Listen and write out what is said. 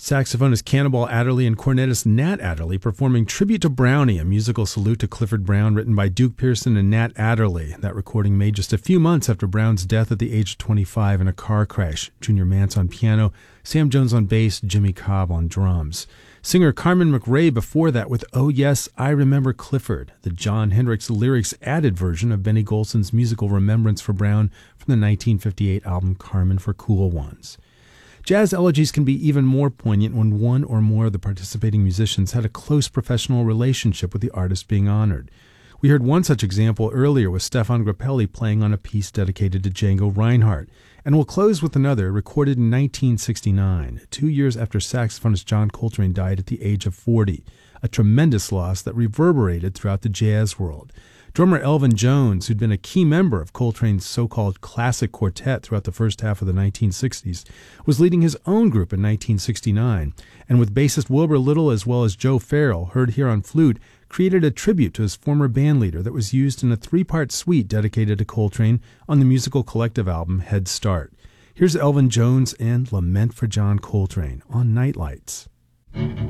Saxophonist Cannonball Adderley and cornetist Nat Adderley performing Tribute to Brownie, a musical salute to Clifford Brown written by Duke Pearson and Nat Adderley. That recording made just a few months after Brown's death at the age of 25 in a car crash. Junior Mance on piano, Sam Jones on bass, Jimmy Cobb on drums. Singer Carmen McRae before that with Oh Yes, I Remember Clifford, the Jon Hendricks lyrics added version of Benny Golson's musical remembrance for Brown from the 1958 album Carmen for Cool Ones. Jazz elegies can be even more poignant when one or more of the participating musicians had a close professional relationship with the artist being honored. We heard one such example earlier with Stefan Grappelli playing on a piece dedicated to Django Reinhardt, and we'll close with another recorded in 1969, 2 years after saxophonist John Coltrane died at the age of 40, a tremendous loss that reverberated throughout the jazz world. Drummer Elvin Jones, who'd been a key member of Coltrane's so-called classic quartet throughout the first half of the 1960s, was leading his own group in 1969, and with bassist Wilbur Little as well as Joe Farrell, heard here on flute, created a tribute to his former bandleader that was used in a 3-part suite dedicated to Coltrane on the musical collective album Head Start. Here's Elvin Jones and Lament for John Coltrane on Nightlights.